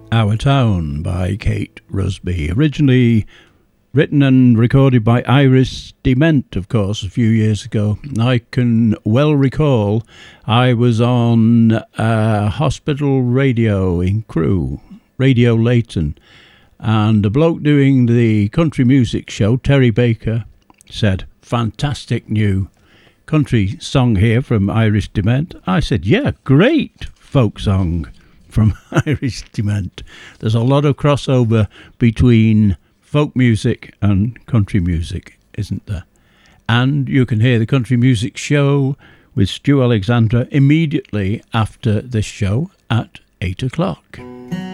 Our Town by Kate Rusby. Originally written and recorded by Iris Dement, of course, a few years ago. I can well recall I was on hospital radio in Crewe, Radio Leighton, and the bloke doing the country music show, Terry Baker, said, "Fantastic new country song here from Iris Dement." I said, "Yeah, great folk song from Iris Dement." There's a lot of crossover between folk music and country music, isn't there? And you can hear the country music show with Stu Alexandra immediately after this show at 8 o'clock.